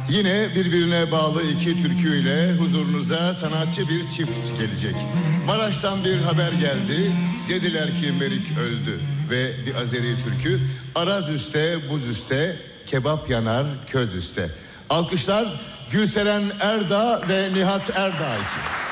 Yine birbirine bağlı iki türküyle huzurunuza sanatçı bir çift gelecek. Maraş'tan bir haber geldi. Dediler ki Melik öldü. Ve bir Azeri türkü. Araz üste, buz üste, kebap yanar köz üste. Alkışlar Gülseren Erdağ ve Nihat Erdağ için.